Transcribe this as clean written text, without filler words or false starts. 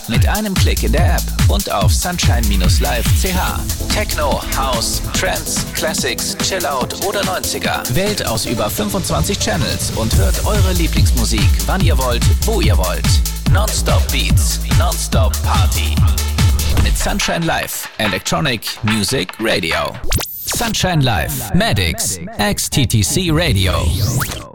Mit einem Klick in der App und auf sunshine-live.ch. Techno, House, Trance, Classics, Chillout oder 90er. Wählt aus über 25 Channels und hört eure Lieblingsmusik, wann ihr wollt, wo ihr wollt. Non-Stop Beats, Non-Stop Party. Mit Sunshine Live, Electronic Music Radio. Sunshine Live, Maddix, XTTC Radio.